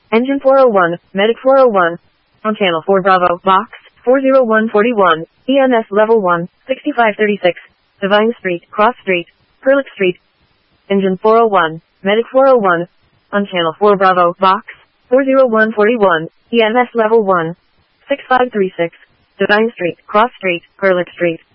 Engine 401, Medic 401. On Channel 4 Bravo, Box 40141, EMS Level 1, 6536. Divine Street, Cross Street, Perlick Street. Engine 401, Medic 401. On Channel 4 Bravo, Box 40141, EMS Level 1, 6536. Divine Street, Cross Street, Perlick Street.